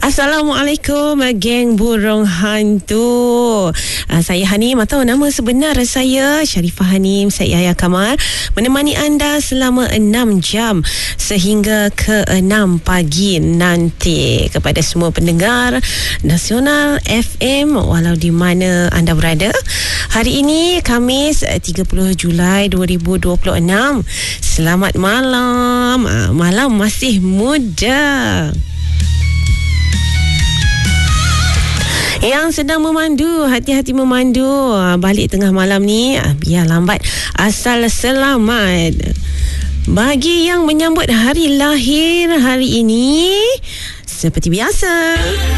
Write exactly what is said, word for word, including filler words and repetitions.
Assalamualaikum, geng burung hantu. uh, Saya Hanim, atau nama sebenar saya Sharifah Hanim, saya Yahya Kamal, menemani anda selama enam jam sehingga ke enam pagi nanti. Kepada semua pendengar Nasional F M walau di mana anda berada, hari ini Khamis tiga puluh Julai dua ribu dua puluh enam. Selamat malam. uh, Malam masih muda. Yang sedang memandu, hati-hati memandu balik tengah malam ni, biar lambat asal selamat. Bagi yang menyambut hari lahir hari ini, seperti biasa,